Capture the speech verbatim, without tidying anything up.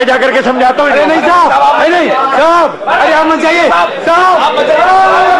जाकर के समझाता हूँ। अरे नहीं साहब, नहीं नहीं साहब, अरे आप मत जाइए साहब।